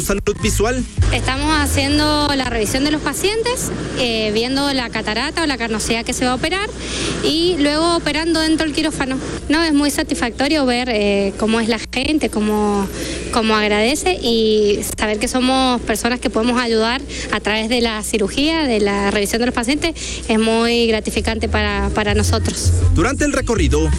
salud visual. Estamos haciendo la revisión de los pacientes, viendo la catarata o la carnosidad que se va a operar y luego operando dentro del quirófano. No, es muy satisfactorio ver cómo es la gente, cómo agradece y saber que somos personas que podemos ayudar a través de la cirugía, de la revisión de los pacientes, es muy gratificante para nosotros. Durante el recorrido